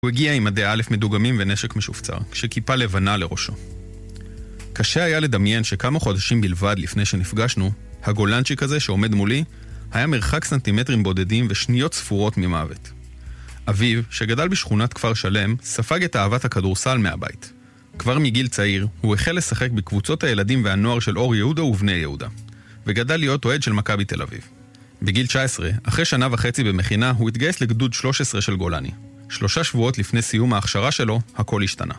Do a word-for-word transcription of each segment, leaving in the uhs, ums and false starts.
הוא הגיע עם מדי א' מדוגמים ונשק משופצר, כשכיפה לבנה לראשו. קשה היה לדמיין שכמה חודשים בלבד לפני שנפגשנו, הגולנצ'יק הזה שעומד מולי, היה מרחק סנטימטרים בודדים ושניות ספורות ממוות. אביו, שגדל בשכונת כפר שלם, ספג את אהבת הכדורסל מהבית. כבר מגיל צעיר, הוא החל לשחק בקבוצות הילדים והנוער של אור יהודה ובני יהודה, וגדל להיות אוהד של מכבי תל אביב. בגיל תשע עשרה, אחרי שנה וחצי במכינה, הוא התגייס לגדוד שלוש עשרה של גולני. שלושה שבועות לפני סיום ההכשרה שלו, הכל השתנה.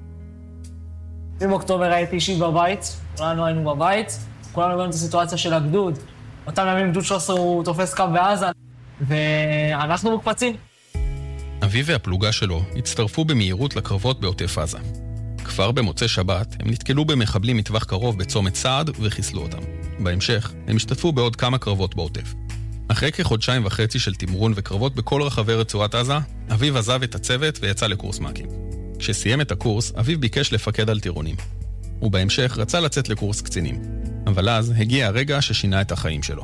באוקטובר הייתי אישי בבית, כולנו היינו בבית, כולנו ראינו את הסיטואציה של הגדוד. אותם ימים גדוד שלוש עשרה הוא תופס קו בעזה, ואנחנו מוקפצים. אביו והפלוגה שלו הצטרפו במהירות לקרבות בעוטף עזה. כבר במוצאי שבת הם נתקלו במחבלים מטווח קרוב בצומת סעד וחיסלו אותם. בהמשך הם השתתפו בעוד כמה קרבות בעוטף. אחרי כחודשיים וחצי של תמרון וקרבות בכל רחבי רצועת עזה, אביו עזב את הצוות ויצא לקורס מ"כים. כשסיים את הקורס, אביו ביקש לפקד על טירונים. ובהמשך רצה לצאת לקורס קצינים. אבל אז הגיע הרגע ששינה את החיים שלו.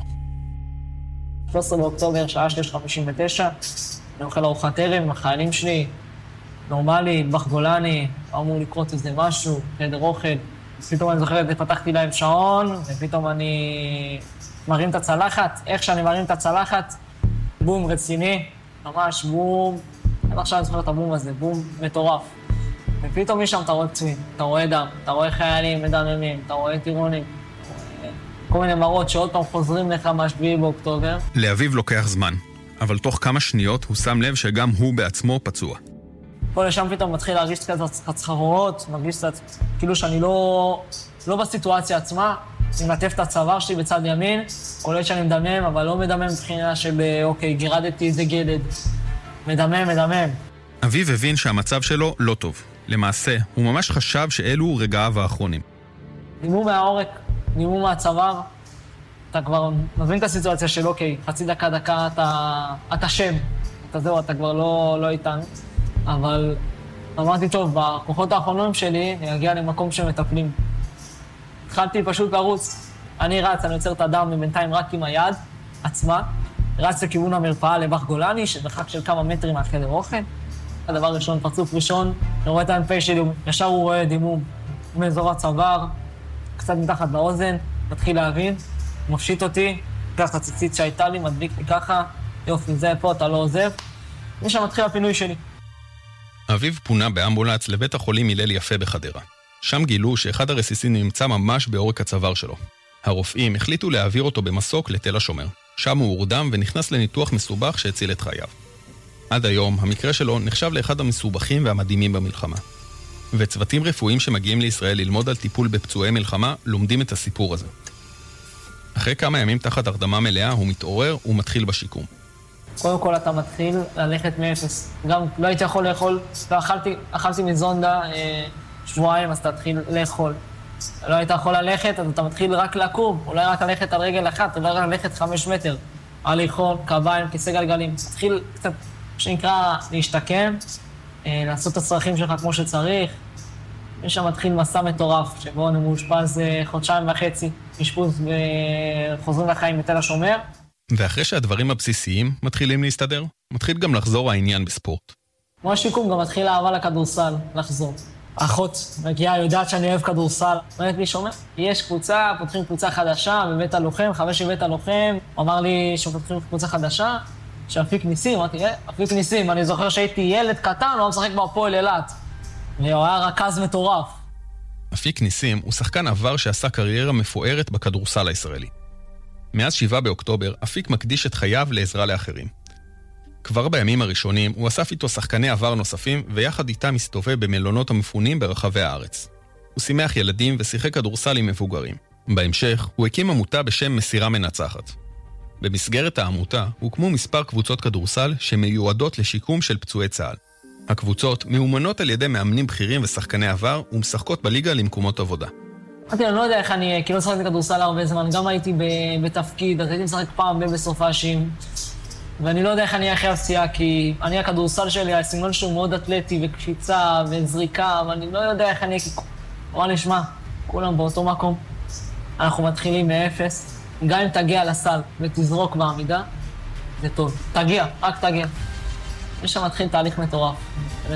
שלושה עשר באוקטובר, שעה שלוש חמישים ותשע, אני אוכל ארוחת ערב עם החיילים שלי, נורמלי, טבח גולני, אמור לקרות איזה משהו, חדר אוכל. פתאום אני זוכרת, פתחתי להם שעון, ופתאום אני מרים את הצלחת. איך שאני מרים את הצלחת, בום רציני, ממש בום. עד עכשיו אני זוכר את הבום הזה, בום מטורף. ופתאום משם אתה רואה פצועים, אתה רואה דם, אתה רואה חיילים מדממים, אתה רואה טירונים, כל מיני מראות שעוד פעם חוזרים לך מהשביעי באוקטובר. לאביו לוקח זמן, אבל תוך כמה שניות הוא שם לב שגם הוא בעצמו פצוע. פה לשם פתאום מתחיל להרגיש קצת סחרחורות, מרגיש קצת כאילו שאני לא, לא בסיטואציה עצמה. אני מטף את הצוואר שלי בצד ימין, כולל שאני מדמם, אבל לא מדמם מבחינה של אוקיי, גירדתי איזה גלד. מדמם, מדמם. אביו הבין שהמצב שלו לא טוב. למעשה, הוא ממש חשב שאלו רגעיו האחרונים. דימום מהעורק, דימום מהצוואר, אתה כבר מבין את הסיטואציה של אוקיי, חצי דקה, דקה, אתה, אתה שם. אתה זהו, אתה כבר לא, לא איתן. אבל אמרתי, טוב, בכוחות האחרונים שלי, אני אגיע למקום שמטפלים. התחלתי פשוט לרוץ. אני רץ, אני יוצר את הדם מבינתיים רק עם היד עצמה. רץ לכיוון המרפאה לבח גולני, שמרחק של כמה מטרים מהחדר אוכל. הדבר ראשון, פרצוף ראשון, אני רואה את האמפי שלי, ישר הוא רואה דימום מאזור הצוואר, קצת מתחת לאוזן, מתחיל להבין, מפשיט אותי, לקח את הציצית שהייתה לי, מדביק לי ככה, יופי, זה פה, אתה לא עוזב. משם מתחיל הפינוי שלי. אביו פונה באמבולנס לבית החולים הלל יפה בחדרה. שם גילו שאחד הרסיסים נמצא ממש בעורק הצוואר שלו. הרופאים החליטו להעביר אותו במסוק לתל השומר. שם הוא הורדם ונכנס לניתוח מסובך שהציל את חייו. עד היום, המקרה שלו נחשב לאחד המסובכים והמדהימים במלחמה. וצוותים רפואיים שמגיעים לישראל ללמוד על טיפול בפצועי מלחמה, לומדים את הסיפור הזה. אחרי כמה ימים תחת הרדמה מלאה, הוא מתעורר ומתחיל בשיקום. קודם כל אתה מתחיל ללכת מאפס. גם לא הייתי יכול לאכול, ואכלתי, אכלתי מזונדה אה, שבועיים, אז אתה תתחיל לאכול. לא היית יכול ללכת, אז אתה מתחיל רק לקום, אולי רק ללכת על רגל אחת, אולי רק ללכת חמש מטר. הליכון, קביים, כיסא גלגלים. תתחיל קצת, שנקרא, להשתקם, אה, לעשות את הצרכים שלך כמו שצריך. ושם מתחיל מסע מטורף, שבו אני מאושפז אה, חודשיים וחצי, אשפוז וחוזרים לחיים בתל השומר. ואחרי שהדברים הבסיסיים מתחילים להסתדר, מתחיל גם לחזור העניין בספורט. כמו השיקום גם מתחיל אהבה לכדורסל, לחזור. האחות מגיעה, יודעת שאני אוהב כדורסל. אומרת לי, שומע, יש קבוצה, פותחים קבוצה חדשה בבית הלוחם, חמש בבית הלוחם. הוא אמר לי שפותחים קבוצה חדשה, שאפיק ניסים. אמרתי, אה, אפיק ניסים, אני זוכר שהייתי ילד קטן, הוא משחק בהפועל אילת. והוא היה רכז מטורף. אפיק ניסים הוא שחקן עבר שעשה קריירה מפוארת בכדורסל הישראלי. מאז שבעה באוקטובר, אפיק מקדיש את חייו לעזרה לאחרים. כבר בימים הראשונים הוא אסף איתו שחקני עבר נוספים, ויחד איתם מסתובב במלונות המפונים ברחבי הארץ. הוא שימח ילדים ושיחק כדורסל עם מבוגרים. בהמשך הוא הקים עמותה בשם מסירה מנצחת. במסגרת העמותה הוקמו מספר קבוצות כדורסל שמיועדות לשיקום של פצועי צה"ל. הקבוצות מאומנות על ידי מאמנים בכירים ושחקני עבר ומשחקות בליגה למקומות עבודה. אמרתי, אני לא יודע איך אני, כי לא שחקתי כדורסל הרבה זמן, גם הייתי בתפקיד, אז הייתי משחק פעם בסופ"שים, ואני לא יודע איך אני אהיה אחרי הפציעה, כי אני הכדורסל שלי, הסגנון שהוא מאוד אתלטי וקפיצה וזריקה, ואני לא יודע איך אני אהיה, אמר לי, שמע, כולם באותו מקום, אנחנו מתחילים מאפס, גם אם תגיע לסל ותזרוק בעמידה, זה טוב. תגיע, רק תגיע. ושם מתחיל תהליך מטורף.